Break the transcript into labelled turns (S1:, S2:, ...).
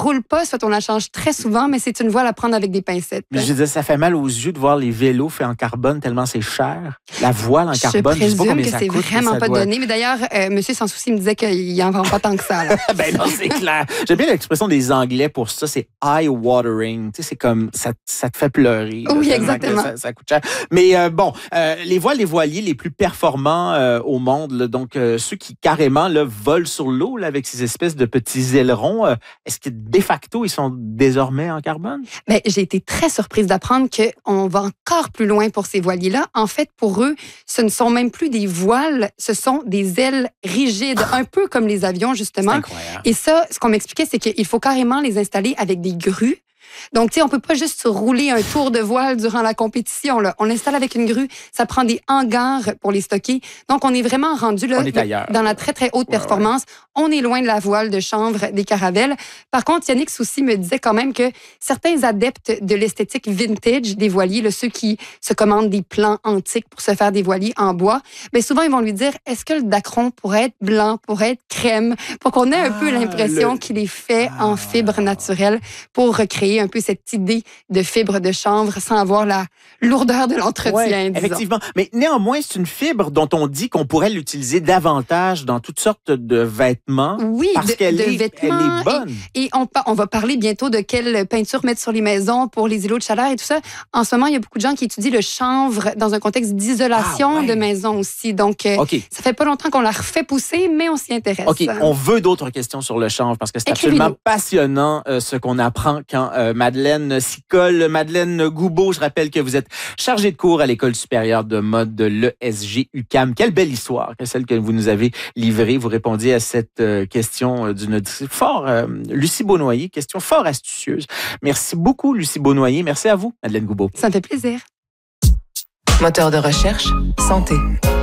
S1: roule pas, soit on la change très souvent, mais c'est une voile à prendre avec des pincettes.
S2: Mais je veux dire, ça fait mal aux yeux de voir les vélos faits en carbone tellement c'est cher. La voile en carbone,
S1: je
S2: sais pas
S1: présume
S2: combien
S1: que
S2: ça
S1: c'est
S2: coûte.
S1: vraiment pas donné. Mais d'ailleurs, monsieur Sans Souci me disait qu'il en vend pas tant que ça. Là.
S2: Ben non, c'est clair. J'aime bien l'expression des Anglais pour ça, c'est eye-watering. Tu sais, c'est comme, ça te fait pleurer.
S1: Oui,
S2: là,
S1: exactement.
S2: Ça coûte cher. Mais les voiles, les voiliers les plus performants au monde, là, donc ceux qui carrément là, volent sur l'eau là, avec ces espèces de petits ailerons, est-ce que de facto, ils sont désormais en carbone?
S1: Ben, j'ai été très surprise d'apprendre qu'on va encore plus loin pour ces voiliers-là. En fait, pour eux, ce ne sont même plus des voiles, ce sont des ailes rigides, un peu comme les avions, justement.
S2: C'est incroyable.
S1: Et ça, ce qu'on m'expliquait, c'est qu'il faut carrément les installer avec des grues. Donc, tu sais, on peut pas juste rouler un tour de voile durant la compétition. Là. On l'installe avec une grue. Ça prend des hangars pour les stocker. Donc, on est vraiment rendu là dans la très, très haute performance. Ouais. On est loin de la voile de chanvre des caravelles. Par contre, Yannick Soucy me disait quand même que certains adeptes de l'esthétique vintage des voiliers, là, ceux qui se commandent des plans antiques pour se faire des voiliers en bois, bien souvent, ils vont lui dire, est-ce que le dacron pourrait être blanc, pourrait être crème, pour qu'on ait un peu l'impression qu'il est fait en fibre naturelle pour recréer un peu cette idée de fibre de chanvre sans avoir la lourdeur de l'entretien, disons.
S2: Effectivement. Mais néanmoins, c'est une fibre dont on dit qu'on pourrait l'utiliser davantage dans toutes sortes de vêtements.
S1: Oui,
S2: parce qu'elle est
S1: vêtements.
S2: bonne.
S1: Et on va parler bientôt de quelle peinture mettre sur les maisons pour les îlots de chaleur et tout ça. En ce moment, il y a beaucoup de gens qui étudient le chanvre dans un contexte d'isolation de maison aussi. Donc, ça fait pas longtemps qu'on l'a refait pousser, mais on s'y intéresse.
S2: OK, on veut d'autres questions sur le chanvre parce que c'est absolument passionnant ce qu'on apprend quand Madeleine s'y colle. Madeleine Goubeau, je rappelle que vous êtes chargée de cours à l'École supérieure de mode de l'ESG UQAM. Quelle belle histoire que celle que vous nous avez livrée. Vous répondiez à cette question d'une fort Lucie Beaunoyer, question fort astucieuse. Merci beaucoup, Lucie Beaunoyer. Merci à vous, Madeleine Goubeau.
S1: Ça me fait plaisir.
S3: Moteur de recherche, santé.